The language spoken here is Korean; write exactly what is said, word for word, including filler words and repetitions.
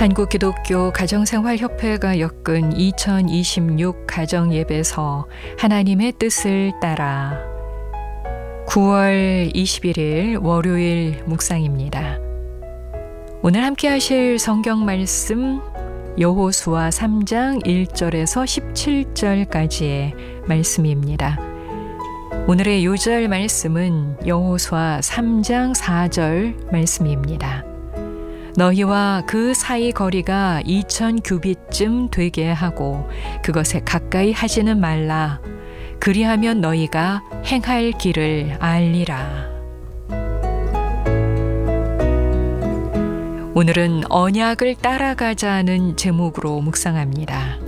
한국기독교 가정생활협회가 엮은 이천이십육 가정예배서 하나님의 뜻을 따라 구월 이십일일 월요일 묵상입니다. 오늘 함께 하실 성경 말씀 여호수아 삼 장 일 절에서 십칠 절까지의 말씀입니다. 오늘의 요절 말씀은 여호수아 삼 장 사 절 말씀입니다. 너희와 그 사이 거리가 이천 규빗쯤 되게 하고 그것에 가까이 하지는 말라. 그리하면 너희가 행할 길을 알리라. 오늘은 언약을 따라가자는 제목으로 묵상합니다.